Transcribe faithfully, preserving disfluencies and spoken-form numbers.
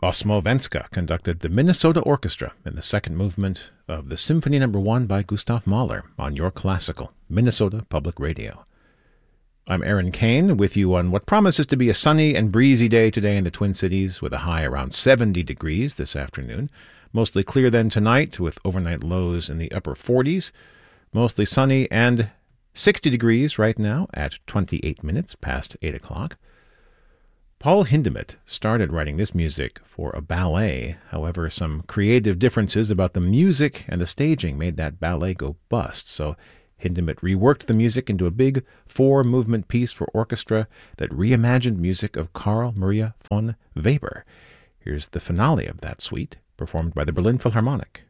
Osmovenska conducted the Minnesota Orchestra in the second movement of the Symphony Number One by Gustav Mahler on Your Classical, Minnesota Public Radio. I'm Aaron Kane with you on what promises to be a sunny and breezy day today in the Twin Cities with a high around seventy degrees this afternoon. Mostly clear then tonight with overnight lows in the upper forties. Mostly sunny and sixty degrees right now at twenty-eight minutes past eight o'clock. Paul Hindemith started writing this music for a ballet. However, some creative differences about the music and the staging made that ballet go bust. So Hindemith reworked the music into a big four-movement piece for orchestra that reimagined music of Carl Maria von Weber. Here's the finale of that suite, performed by the Berlin Philharmonic.